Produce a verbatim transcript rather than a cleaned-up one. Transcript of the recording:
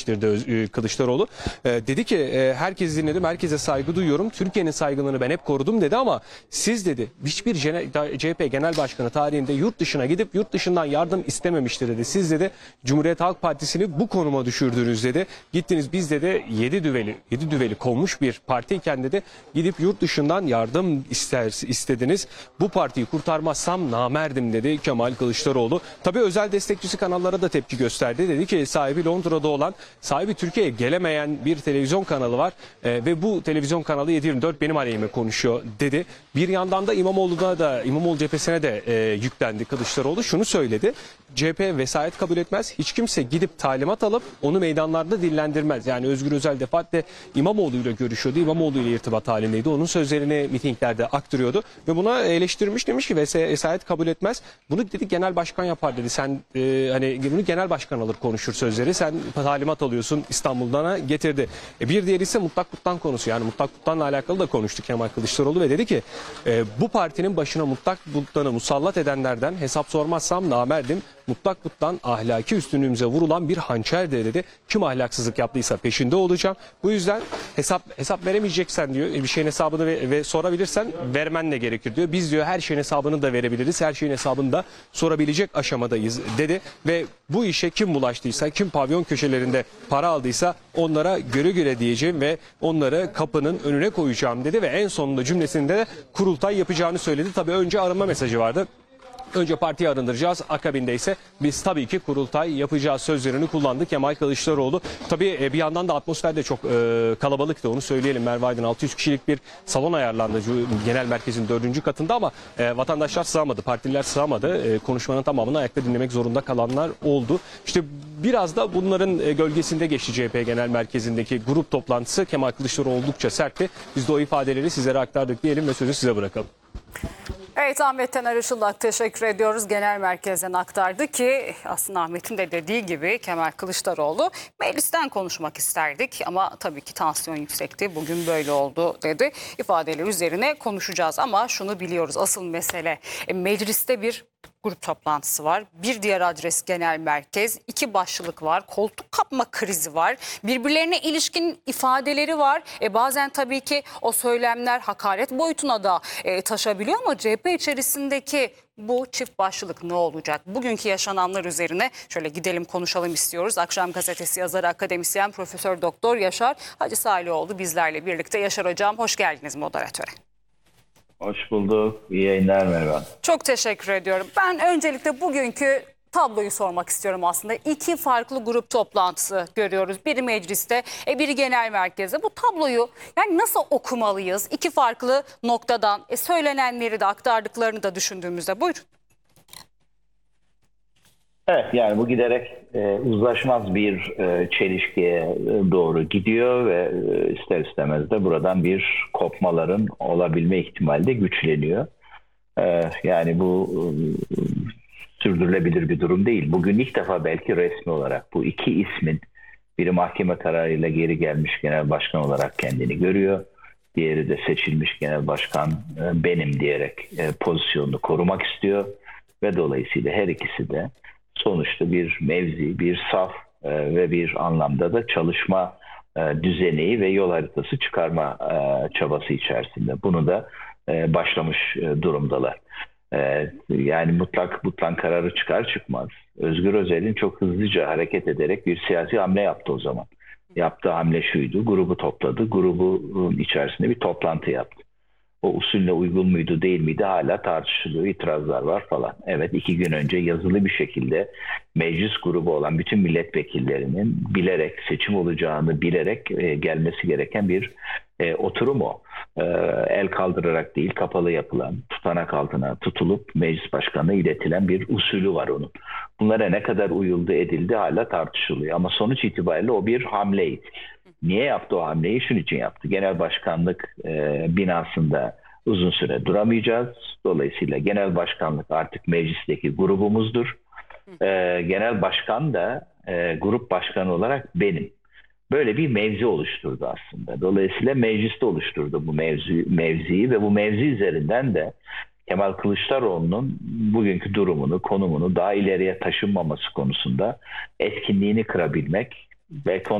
eleştirdi Öz- Kılıçdaroğlu. E, dedi ki e, herkes dinledim, herkese saygı duyuyorum. Türkiye'nin saygınlığını ben hep korudum dedi ama siz dedi hiçbir C H P Genel Başkanı tarihinde yurt dışına gidip yurt dışından yardım istememiştir dedi. Siz dedi Cumhuriyet Halk Partisi'ni bu konuma düşürdünüz dedi. Gittiniz biz dedi yedi düveli yedi düveli kovmuş bir partiyken dedi gidip yurt dışından yardım ister, istediniz. Bu partiyi kurtarmazsam namerdim dedi Kemal Kılıçdaroğlu. Tabii özel destekçisi kanallara da tepki gösterdi. Dedi ki sahibi Londra'da olan, sahibi Türkiye'ye gelemeyen bir televizyon kanalı var e, ve bu televizyon kanalı yedi yirmi dört benim aleyhime konuşuyor dedi. Bir yandan da İmamoğlu'da da İmamoğlu cephesine de e, yüklendi Kılıçdaroğlu. Şunu söyledi. C H P vesayet kabul etmez. Hiç kimse gidip talimat alıp onu meydanlarda dillendirmez. Yani Özgür Özel defaatle İmamoğlu ile görüşüyordu. İmamoğlu ile irtibat halindeydi. Onun sözlerini mitinglerde aktarıyordu ve buna eleştirmiş, demiş ki vesayet kabul etmez. Bunu dedi genel başkan yapar dedi. Sen e, hani bunu genel başkan alır konuşur sözleri. Sen talimat alıyorsun İstanbul'dan getirdi. E, bir diğeri ise Mutlak Kutlan konusu. Yani Mutlak Kutlan'la alakalı da konuştu Kemal Kılıçdaroğlu ve dedi ki e, bu partinin başına Mutlak Kutlan'ı musallat edenlerden hesap sormazsam namerdim. Mutlak Kutlan ahlaki üstünlüğümüze vurulan bir hançerdir dedi. Kim ahlaksızlık yaptıysa peşinde olacağım. Bu yüzden hesap hesap veremeyeceksen diyor bir şeyin hesabını ve, ve sorabilirsen vermen de gerekir diyor. Biz diyor her şeyin hesabını da verebiliriz. Her şeyin hesabını da sorabilecek aşamadayız dedi. Ve bu işe kim bulaştıysa, kim pavyon köşelerinde para aldıysa onlara göre göre diyeceğim ve onları kapının önüne koyacağım dedi. Ve en sonunda cümlesinde de kurultay yapacağını söyledi. Tabii önce arınma mesajı vardı. Önce partiyi arındıracağız, akabinde ise biz tabii ki kurultay yapacağız sözlerini kullandı Kemal Kılıçdaroğlu. Tabii bir yandan da atmosfer de çok e, kalabalıktı, onu söyleyelim. Merve Aydın altı yüz kişilik bir salon ayarlandı genel merkezin dördüncü katında ama e, vatandaşlar sığamadı, partililer sığamadı. E, konuşmanın tamamını ayakta dinlemek zorunda kalanlar oldu. İşte biraz da bunların e, gölgesinde geçti C H P Genel Merkezi'ndeki grup toplantısı. Kemal Kılıçdaroğlu oldukça sertti. Biz de o ifadeleri sizlere aktardık diyelim ve sözü size bırakalım. Evet, Ahmet Taner Işıldak teşekkür ediyoruz. Genel merkezden aktardı ki aslında Ahmet'in de dediği gibi Kemal Kılıçdaroğlu meclisten konuşmak isterdik ama tabii ki tansiyon yüksekti. Bugün böyle oldu dedi. İfadeler üzerine konuşacağız ama şunu biliyoruz, asıl mesele e, mecliste bir grup toplantısı var. Bir diğer adres genel merkez, iki başlık var, koltuk kapma krizi var, birbirlerine ilişkin ifadeleri var. E bazen tabii ki o söylemler hakaret boyutuna da e, taşabiliyor ama C H P içerisindeki bu çift başlık ne olacak? Bugünkü yaşananlar üzerine şöyle gidelim konuşalım istiyoruz. Akşam Gazetesi yazarı, akademisyen Profesör Doktor Yaşar Hacı Salioğlu bizlerle birlikte. Yaşar Hocam, hoş geldiniz moderatöre. Hoş bulduk. İyi yayınlar Merve. Çok teşekkür ediyorum. Ben öncelikle bugünkü tabloyu sormak istiyorum aslında. İki farklı grup toplantısı görüyoruz. Biri mecliste, e, biri genel merkezde. Bu tabloyu yani nasıl okumalıyız? İki farklı noktadan e, söylenenleri de aktardıklarını da düşündüğümüzde. Buyurun. Evet, yani bu giderek e, uzlaşmaz bir e, çelişkiye e, doğru gidiyor ve e, ister istemez de buradan bir kopmaların olabilme ihtimali de güçleniyor. E, yani bu e, sürdürülebilir bir durum değil. Bugün ilk defa belki resmi olarak bu iki ismin biri mahkeme kararıyla geri gelmiş genel başkan olarak kendini görüyor. Diğeri de seçilmiş genel başkan e, benim diyerek e, pozisyonunu korumak istiyor ve dolayısıyla her ikisi de sonuçta bir mevzi, bir saf e, ve bir anlamda da çalışma e, düzeni ve yol haritası çıkarma e, çabası içerisinde. Bunu da e, başlamış e, durumdalar. E, yani mutlak mutlak kararı çıkar çıkmaz Özgür Özel'in çok hızlıca hareket ederek bir siyasi hamle yaptı o zaman. Yaptığı hamle şuydu, grubu topladı, grubun içerisinde bir toplantı yaptı. O usulle uygun muydu değil miydi hala tartışılıyor, itirazlar var falan. Evet, iki gün önce yazılı bir şekilde meclis grubu olan bütün milletvekillerinin bilerek seçim olacağını bilerek e, gelmesi gereken bir e, oturum o. E, el kaldırarak değil, kapalı yapılan, tutanak altına tutulup meclis başkanına iletilen bir usulü var onun. Bunlara ne kadar uyuldu edildi hala tartışılıyor ama sonuç itibariyle o bir hamleydi. Niye yaptı o hamleyi? Şunun için yaptı. Genel başkanlık e, binasında uzun süre duramayacağız. Dolayısıyla genel başkanlık artık meclisteki grubumuzdur. E, genel başkan da e, grup başkanı olarak benim. Böyle bir mevzi oluşturdu aslında. Dolayısıyla mecliste oluşturdu bu mevzi, mevziyi ve bu mevzi üzerinden de Kemal Kılıçdaroğlu'nun bugünkü durumunu, konumunu daha ileriye taşınmaması konusunda etkinliğini kırabilmek ve